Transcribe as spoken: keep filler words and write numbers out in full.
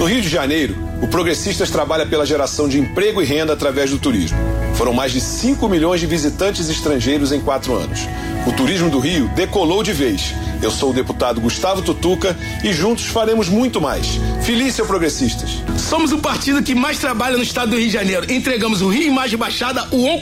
No Rio de Janeiro, o Progressistas trabalha pela geração de emprego e renda através do turismo. Foram mais de cinco milhões de visitantes estrangeiros em quatro anos. O turismo do Rio decolou de vez. Eu sou o deputado Gustavo Tutuca e juntos faremos muito mais. Feliz, seu Progressistas. Somos o partido que mais trabalha no estado do Rio de Janeiro. Entregamos o Rio e mais de Baixada, o